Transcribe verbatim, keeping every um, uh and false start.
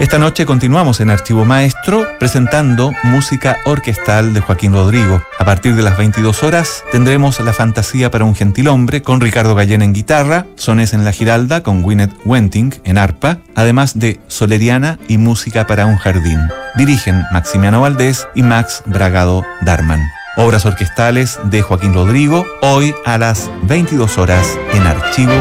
Esta noche continuamos en Archivo Maestro presentando música orquestal de Joaquín Rodrigo. A partir de las veintidós horas tendremos La Fantasía para un Gentilhombre con Ricardo Gallén en guitarra, Sones en la Giralda con Gwyneth Wenting en arpa, además de Soleriana y Música para un Jardín. Dirigen Maximiano Valdés y Max Bragado Darman. Obras orquestales de Joaquín Rodrigo, hoy a las veintidós horas en Archivo